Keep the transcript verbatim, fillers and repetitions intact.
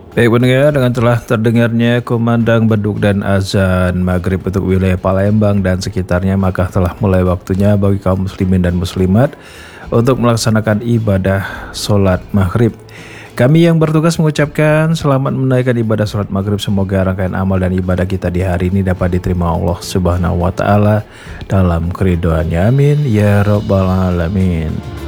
Baik pendengar, dengan telah terdengarnya kumandang beduk dan azan maghrib untuk wilayah Palembang dan sekitarnya, maka telah mulai waktunya bagi kaum muslimin dan muslimat untuk melaksanakan ibadah sholat maghrib. Kami yang bertugas mengucapkan selamat menunaikan ibadah sholat maghrib. Semoga rangkaian amal dan ibadah kita di hari ini dapat diterima Allah Subhanahu wa Ta'ala dalam keridhoannya. Amin ya Rabbal Alamin.